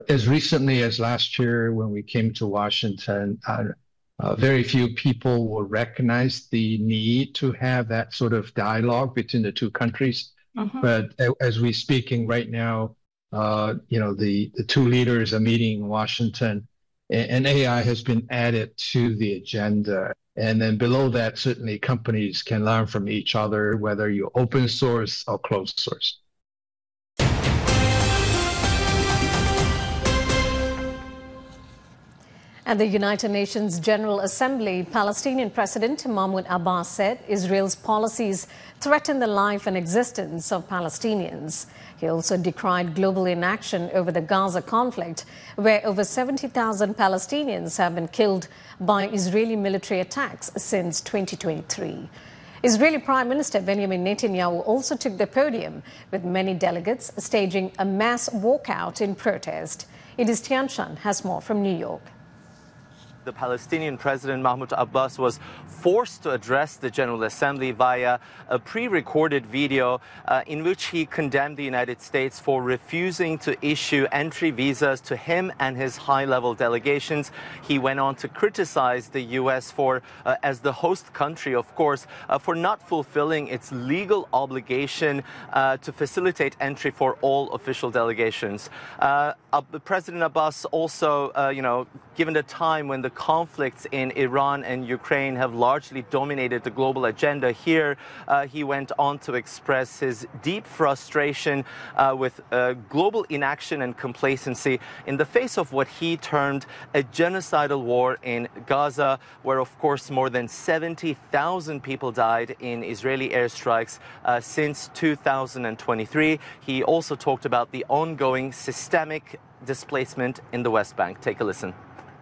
As recently as last year, when we came to Washington, very few people will recognize the need to have that sort of dialogue between the two countries. But as we're speaking right now, the two leaders are meeting in Washington, and AI has been added to the agenda. And then below that, certainly companies can learn from each other, whether you're open source or closed source. At the United Nations General Assembly, Palestinian President Mahmoud Abbas said Israel's policies threaten the life and existence of Palestinians. He also decried global inaction over the Gaza conflict, where over 70,000 Palestinians have been killed by Israeli military attacks since 2023. Israeli Prime Minister Benjamin Netanyahu also took the podium, with many delegates staging a mass walkout in protest. Idris Tianshan has more from New York. The Palestinian President Mahmoud Abbas was forced to address the General Assembly via a pre-recorded video in which he condemned the United States for refusing to issue entry visas to him and his high-level delegations. He went on to criticize the U.S. for, as the host country, of course, for not fulfilling its legal obligation to facilitate entry for all official delegations. President Abbas also, given the time when the conflicts in Iran and Ukraine have largely dominated the global agenda here, he went on to express his deep frustration with global inaction and complacency in the face of what he termed a genocidal war in Gaza, where, of course, more than 70,000 people died in Israeli airstrikes since 2023. He also talked about the ongoing systemic displacement in the West Bank. Take a listen.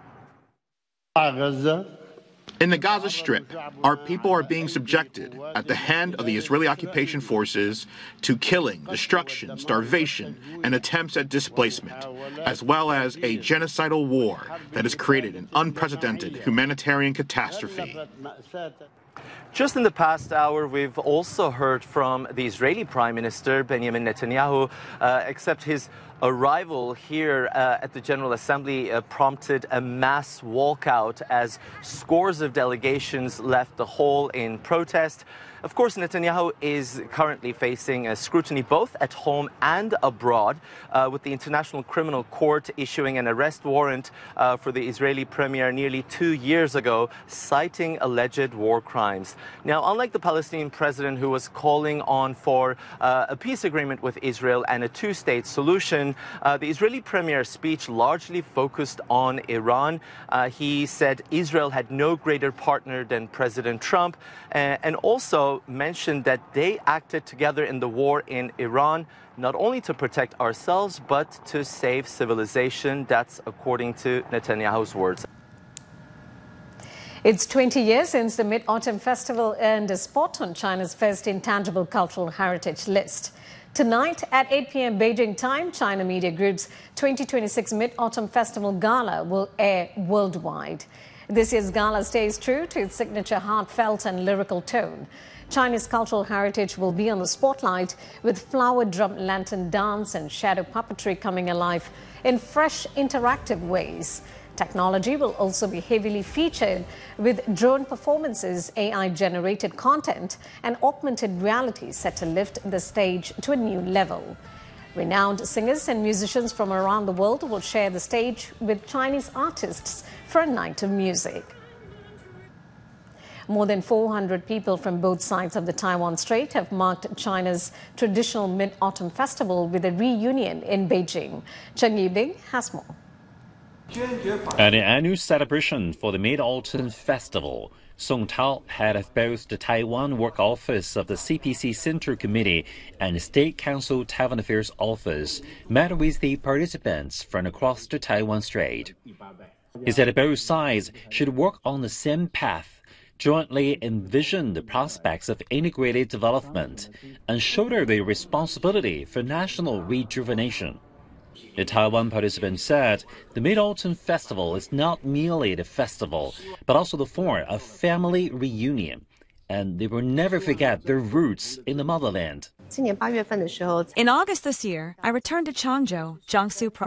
In the Gaza Strip, our people are being subjected at the hand of the Israeli occupation forces to killing, destruction, starvation, and attempts at displacement, as well as a genocidal war that has created an unprecedented humanitarian catastrophe. Just in the past hour, we've also heard from the Israeli Prime Minister, Benjamin Netanyahu, except his arrival here at the General Assembly prompted a mass walkout as scores of delegations left the hall in protest. Of course, Netanyahu is currently facing scrutiny both at home and abroad, with the International Criminal Court issuing an arrest warrant for the Israeli premier nearly 2 years ago, citing alleged war crimes. Now, unlike the Palestinian president who was calling on for a peace agreement with Israel and a two-state solution, the Israeli premier's speech largely focused on Iran. He said Israel had no greater partner than President Trump, and also mentioned that they acted together in the war in Iran, not only to protect ourselves, but to save civilization. That's according to Netanyahu's words. It's 20 years since the Mid-Autumn Festival earned a spot on China's first intangible cultural heritage list. Tonight at 8 p.m. Beijing time, China Media Group's 2026 Mid-Autumn Festival Gala will air worldwide. This year's gala stays true to its signature heartfelt and lyrical tone. China's cultural heritage will be on the spotlight, with flower drum lantern dance and shadow puppetry coming alive in fresh, interactive ways. Technology will also be heavily featured, with drone performances, AI-generated content, and augmented reality set to lift the stage to a new level. Renowned singers and musicians from around the world will share the stage with Chinese artists for a night of music. More than 400 people from both sides of the Taiwan Strait have marked China's traditional Mid-Autumn Festival with a reunion in Beijing. Cheng Yibing has more. At an annual celebration for the Mid-Autumn Festival, Song Tao, head of both the Taiwan Work Office of the CPC Central Committee and the State Council Taiwan Affairs Office, met with the participants from across the Taiwan Strait. He said both sides should work on the same path, jointly envision the prospects of integrated development, and shoulder the responsibility for national rejuvenation. The Taiwan participant said the Mid-Autumn Festival is not merely the festival, but also the form of family reunion, and they will never forget their roots in the motherland. In August this year, I returned to Changzhou, Jiangsu Province.